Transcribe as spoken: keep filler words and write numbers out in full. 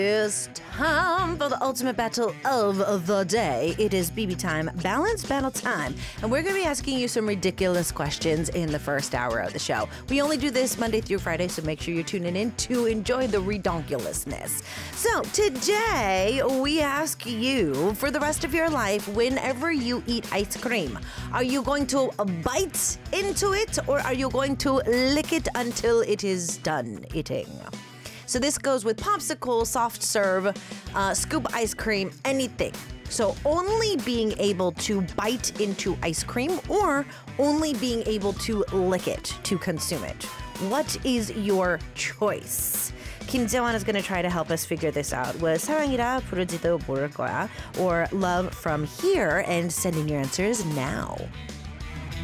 It's time for the ultimate battle of the day. It is B B time, balance battle time. And we're going to be asking you some ridiculous questions in the first hour of the show. We only do this Monday through Friday, so make sure you're tuning in to enjoy the redonkulousness. So today, we ask you, for the rest of your life, whenever you eat ice cream, are you going to bite into it or are you going to lick it until it is done eating? So this goes with popsicle, soft serve, uh, scoop ice cream, anything. So only being able to bite into ice cream or only being able to lick it to consume it. What is your choice? Kim Jae-won is going to try to help us figure this out with 사랑이라 부르지도 모를 거야 or love from here, and send in your answers now.